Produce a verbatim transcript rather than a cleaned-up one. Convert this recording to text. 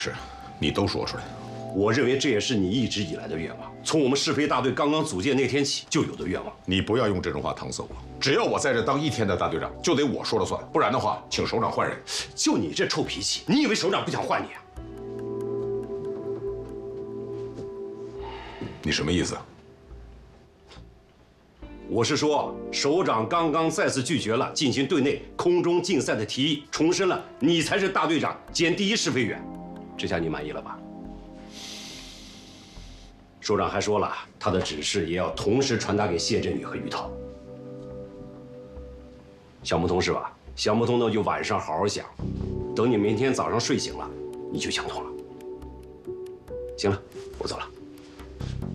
是，你都说出来。 我认为这也是你一直以来的愿望，从我们适配大队刚刚组建那天起就有的愿望。 你不要用这种话搪塞我。只要我在这当一天的大队长，就得我说了算，不然的话，请首长换人。 就你这臭脾气，你以为首长不想换你啊？ 你什么意思？ 我是说，首长刚刚再次拒绝了进行队内空中竞赛的提议，重申了你才是大队长兼第一试飞员，这下你满意了吧？首长还说了，他的指示也要同时传达给谢振宇和于涛。想不通是吧？想不通那就晚上好好想，等你明天早上睡醒了，你就想通了。行了，我走了。